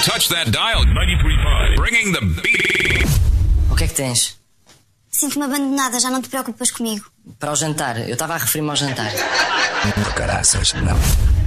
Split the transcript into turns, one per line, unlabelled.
touch that dial. 93.5. Bringing the beat.
O que é que tens?
Sinto-me abandonada, já não te preocupas comigo.
Para o jantar. Eu estava a referir-me ao jantar.
Por caraças, não.